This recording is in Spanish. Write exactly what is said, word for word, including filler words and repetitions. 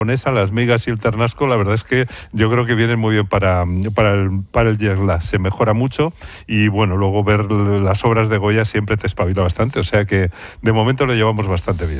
japonesa, las migas y el ternasco, la verdad es que yo creo que vienen muy bien para, para, el, para el jet lag, se mejora mucho y bueno, luego ver las obras de Goya siempre te espabila bastante, o sea que de momento lo llevamos bastante bien.